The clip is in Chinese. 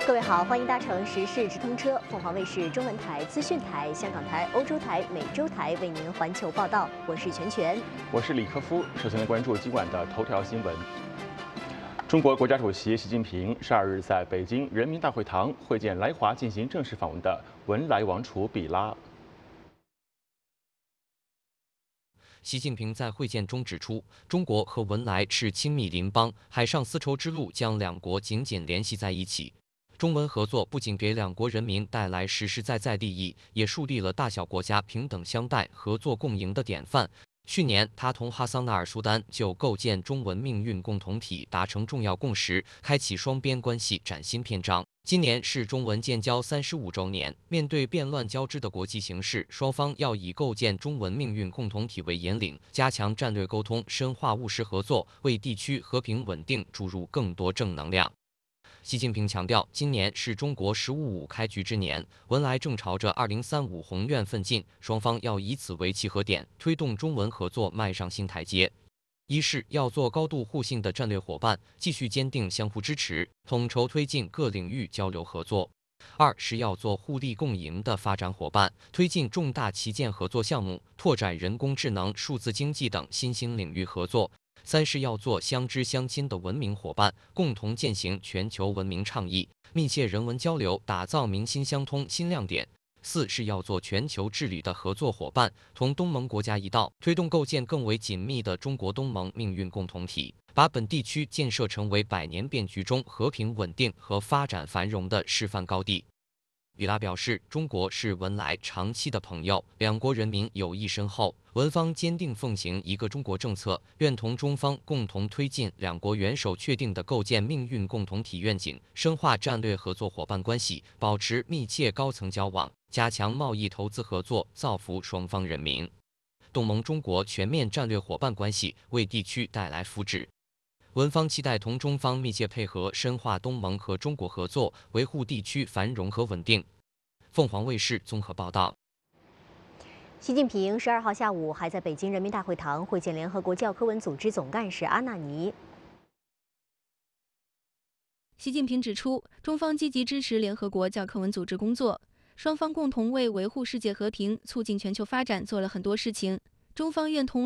各位好，欢迎搭乘时事直通车，凤凰卫视中文台、资讯台、香港台、欧洲台、美洲台为您环球报道。我是全全， 我是李科夫。首先来关注今晚的头条新闻。中国国家主席习近平12日在北京人民大会堂会见来华进行正式访问的文莱王储比拉。 习近平在会见中指出，中国和文莱是亲密邻邦，海上丝绸之路将两国紧紧联系在一起。中文合作不仅给两国人民带来实实在在利益，也树立了大小国家平等相待、合作共赢的典范。去年，他同哈桑纳尔苏丹就构建中文命运共同体达成重要共识，开启双边关系崭新篇章。今年是中文建交35周年，面对变乱交织的国际形势，双方要以构建中文命运共同体为引领，加强战略沟通，深化务实合作，为地区和平稳定注入更多正能量。习近平强调，今年是中国“15+5”开局之年，文莱正朝着2035宏愿奋进，双方要以此为契合点，推动中文合作迈上新台阶。一是要做高度互信的战略伙伴，继续坚定相互支持，统筹推进各领域交流合作；二是要做互利共赢的发展伙伴，推进重大旗舰合作项目，拓展人工智能、数字经济等新兴领域合作；三是要做相知相亲的文明伙伴，共同践行全球文明倡议，密切人文交流，打造民心相通新亮点。四是要做全球治理的合作伙伴，同东盟国家一道，推动构建更为紧密的中国东盟命运共同体，把本地区建设成为100年变局中和平稳定和发展繁荣的示范高地。比拉表示，中国是文莱长期的朋友，两国人民友谊深厚，文方坚定奉行一个中国政策，愿同中方共同推进两国元首确定的构建命运共同体愿景，深化战略合作伙伴关系，保持密切高层交往，加强贸易投资合作，造福双方人民。东盟中国全面战略伙伴关系为地区带来福祉。文方期待同中方密切配合，深化东盟和中国合作，维护地区繁荣和稳定。凤凰卫视综合报道。 习近平12号下午还在北京人民大会堂会见联合国教科文组织总干事阿纳尼。 习近平指出，中方积极支持联合国教科文组织工作，双方共同为维护世界和平、促进全球发展做了很多事情。中方愿同